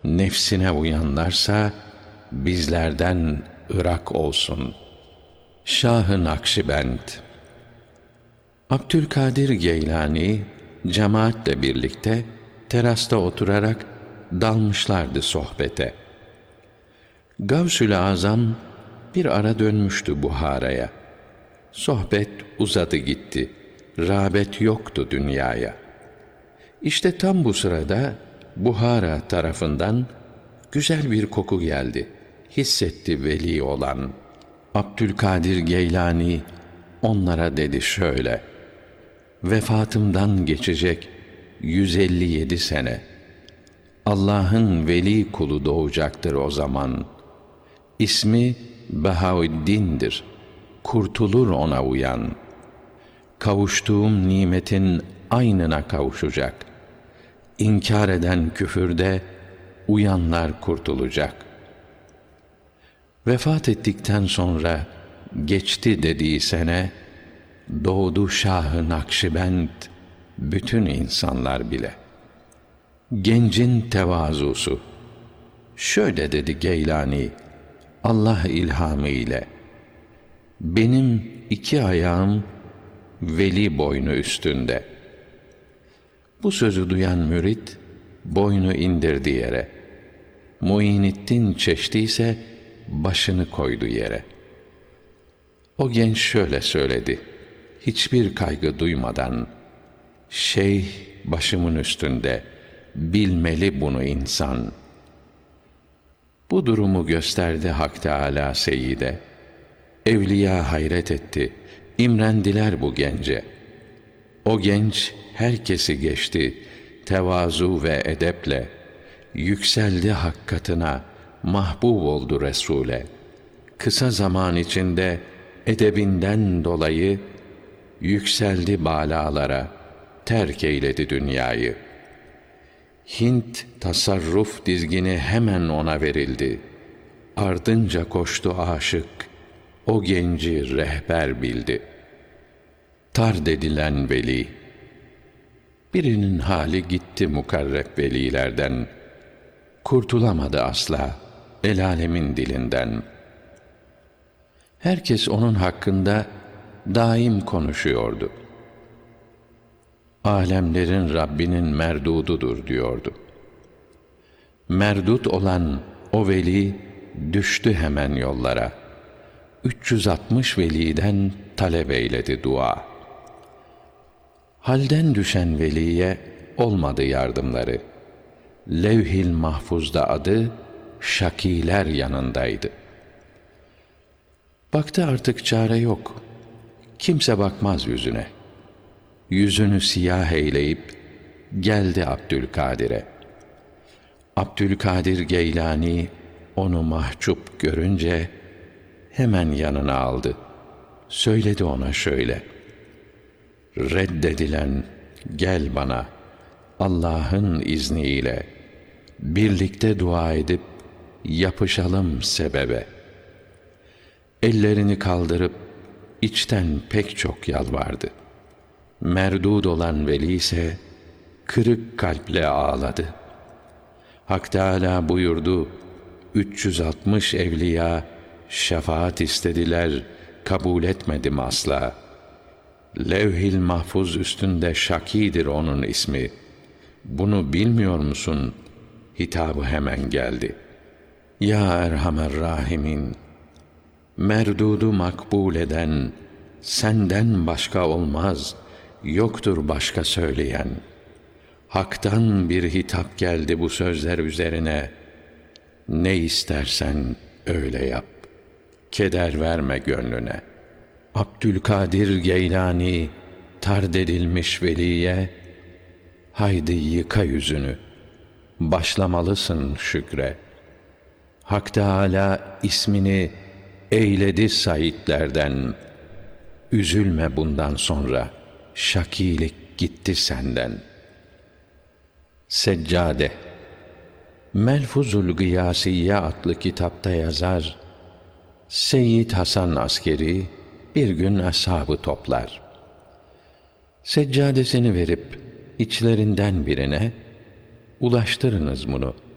nefsine uyanlarsa bizlerden ırak olsun. Şah-ı Nakşibend. Abdülkadir Geylani cemaatle birlikte terasta oturarak dalmışlardı sohbete. Gavsül Azam bir ara dönmüştü Buhara'ya. Sohbet uzadı gitti. Rağbet yoktu dünyaya. İşte tam bu sırada Buhara tarafından güzel bir koku geldi. Hissetti veli olan. Abdülkadir Geylani onlara dedi şöyle: vefatımdan geçecek 157 sene. Allah'ın veli kulu doğacaktır o zaman. İsmi Behaüddin'dir. Kurtulur ona uyan. Kavuştuğum nimetin aynına kavuşacak. İnkar eden küfürde uyanlar kurtulacak. Vefat ettikten sonra geçti dediği sene, doğdu Şah-ı Nakşibend bütün insanlar bile. Gencin tevazusu. Şöyle dedi Geylani Allah ilhamı ile: benim iki ayağım veli boynu üstünde. Bu sözü duyan mürit boynu indirdi yere. Muinettin Çeşti ise başını koydu yere. O genç şöyle söyledi hiçbir kaygı duymadan: şeyh başımın üstünde, bilmeli bunu insan. Bu durumu gösterdi Hak Teâlâ Seyyid'e. Evliya hayret etti, imrendiler bu gence. O genç herkesi geçti, tevazu ve edeple. Yükseldi hak katına, mahbub oldu Resûl'e. Kısa zaman içinde edebinden dolayı yükseldi bâlâlara, terk eyledi dünyayı. Hint tasarruf dizgini hemen ona verildi. Ardınca koştu aşık, o genci rehber bildi. Tard edilen veli. Birinin hali gitti mukarreb velilerden. Kurtulamadı asla el âlemin dilinden. Herkes onun hakkında daim konuşuyordu. Alemlerin Rabbinin merdududur diyordu. Merdut olan o veli düştü hemen yollara. 360 veliden talep eyledi dua. Halden düşen veliye olmadı yardımları. Levh-i Mahfuz'da adı şakiler yanındaydı. Baktı artık çare yok. Kimse bakmaz yüzüne. Yüzünü siyah eyleyip geldi Abdülkadir'e. Abdülkadir Geylani onu mahcup görünce hemen yanına aldı. Söyledi ona şöyle: reddedilen gel bana Allah'ın izniyle, birlikte dua edip yapışalım sebebe. Ellerini kaldırıp içten pek çok yalvardı. Merdud olan veli ise kırık kalple ağladı. Hak Teâlâ buyurdu: 360 evliya şefaat istediler, kabul etmedim asla. Levh-i Mahfuz üstünde şakidir onun ismi. Bunu bilmiyor musun? Hitabı hemen geldi. Ya Erhamer Rahimin, merdudu makbul eden senden başka olmaz, yoktur başka söyleyen. Hak'tan bir hitap geldi bu sözler üzerine. Ne istersen öyle yap, keder verme gönlüne. Abdülkadir Geylani tard edilmiş veliye, haydi yıka yüzünü, başlamalısın şükre. Hak Teâlâ ismini eyledi saitlerden. Üzülme bundan sonra, şakilik gitti senden. Seccade. Melfuzul Gıyâsiyye adlı kitapta yazar: Seyyid Hasan Askeri bir gün ashabı toplar. Seccadesini verip içlerinden birine, ulaştırınız bunu,